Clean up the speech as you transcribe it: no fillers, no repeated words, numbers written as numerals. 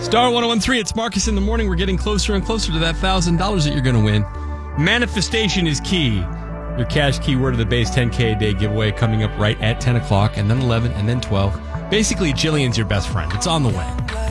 Star 1013, it's Marcus in the morning. We're getting closer and closer to that $1,000 that you're going to win. Manifestation is key. Your cash keyword of the base 10K a day giveaway coming up right at 10 o'clock, and then 11, and then 12. Basically, Jillian's your best friend. It's on the way.